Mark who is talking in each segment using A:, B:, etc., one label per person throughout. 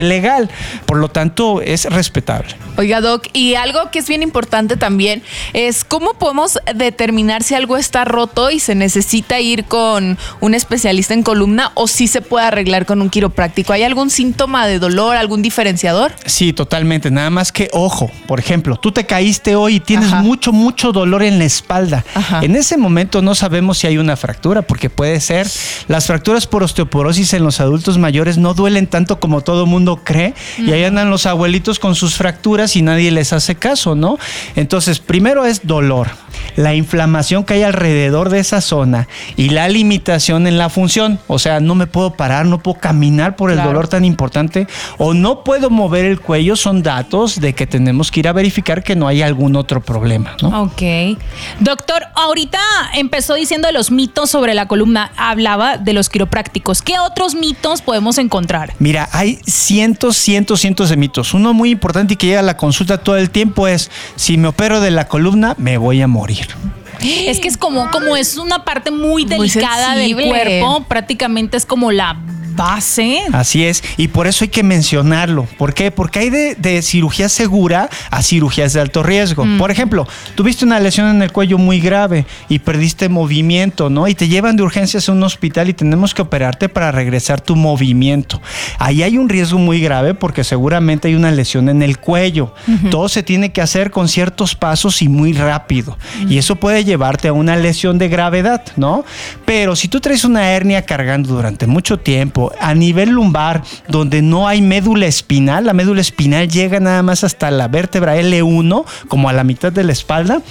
A: legal, por lo tanto es respetable.
B: Oiga, Doc, y algo que es bien importante también es cómo podemos determinar si algo está roto y se necesita ir con un especialista en columna o si se puede arreglar con un quiropráctico. ¿Hay algún síntoma de dolor, algún diferenciador?
A: Sí, totalmente, nada más que ojo, por ejemplo, tú te caíste hoy y tienes mucho dolor en la espalda. En ese momento no sabemos si hay una fractura, porque puede ser. Las fracturas por osteoporosis en los adultos mayores no duelen tanto como todo mundo cree, y ahí andan los abuelitos con sus fracturas y nadie les hace caso, ¿no? Entonces, primero es dolor, la inflamación que hay alrededor de esa zona y la limitación en la función. O sea, no me puedo parar, no puedo caminar por el dolor tan importante, o no puedo mover el cuello. Son datos de que tenemos que ir a verificar que no hay algún otro problema, ¿no?
C: Ok. Doctor, ahorita empezó diciendo de los mitos sobre la columna, hablaba de los quiroprácticos. ¿Qué otros mitos podemos encontrar?
A: Mira, hay cientos de mitos. Uno muy importante y que llega a la consulta todo el tiempo es: si me opero de la columna, me voy a morir.
C: Es que es como es una parte muy delicada del cuerpo, prácticamente es como la base.
A: Así es, y por eso hay que mencionarlo. ¿Por qué? Porque hay de cirugía segura a cirugías de alto riesgo. Por ejemplo, tuviste una lesión en el cuello muy grave y perdiste movimiento, ¿no? Y te llevan de urgencias a un hospital y tenemos que operarte para regresar tu movimiento. Ahí hay un riesgo muy grave porque seguramente hay una lesión en el cuello. Todo se tiene que hacer con ciertos pasos y muy rápido. Y eso puede llevarte a una lesión de gravedad, ¿no? Pero si tú traes una hernia cargando durante mucho tiempo, a nivel lumbar, donde no hay médula espinal, la médula espinal llega nada más hasta la vértebra L1, como a la mitad de la espalda,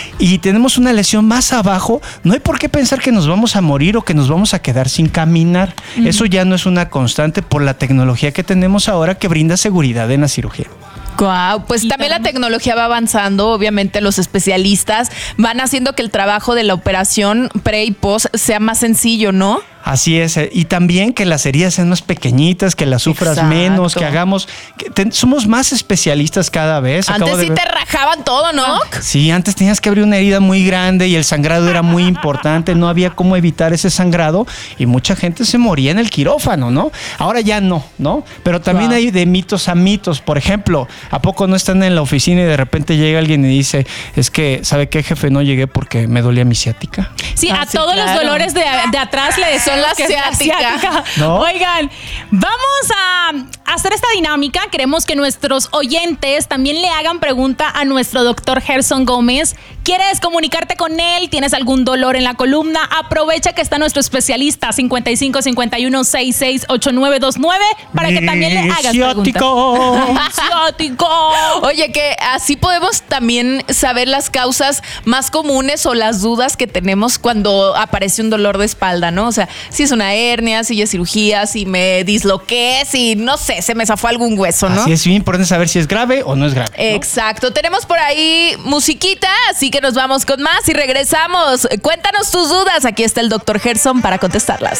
A: y tenemos una lesión más abajo, no hay por qué pensar que nos vamos a morir o que nos vamos a quedar sin caminar. Eso ya no es una constante por la tecnología que tenemos ahora, que brinda seguridad en la cirugía.
B: Wow, pues también la tecnología va avanzando, obviamente los especialistas van haciendo que el trabajo de la operación pre y post sea más sencillo, ¿no?
A: Así es, y también que las heridas sean más pequeñitas, que las sufras menos, que hagamos... somos más especialistas cada vez.
B: Antes sí te rajaban todo, ¿no?
A: Sí, antes tenías que abrir una herida muy grande y el sangrado era muy importante, no había cómo evitar ese sangrado y mucha gente se moría en el quirófano, ¿no? Ahora ya no, ¿no? Pero también hay de mitos a mitos. Por ejemplo, ¿a poco no están en la oficina y de repente llega alguien y dice, es que, ¿sabe qué, jefe? No llegué porque me dolía mi ciática.
C: Sí, a todos los dolores de atrás le decían
B: la ciática.
C: ¿No? Oigan, vamos a hacer esta dinámica. Queremos que nuestros oyentes también le hagan pregunta a nuestro doctor Gerson Gómez. ¿Quieres comunicarte con él? ¿Tienes algún dolor en la columna? Aprovecha que está nuestro especialista 55 51 66 8929 para que también le hagas preguntas. Ciático.
B: Oye, que así podemos también saber las causas más comunes o las dudas que tenemos cuando aparece un dolor de espalda, ¿no? O sea, si es una hernia, si es cirugía, si me disloqué, si no sé, se me zafó algún hueso, ¿no?
A: Así es, bien importante saber si es grave o no es grave, ¿no?
B: Exacto. Tenemos por ahí musiquita, así que nos vamos con más y regresamos. Cuéntanos tus dudas. Aquí está el doctor Gerson para contestarlas.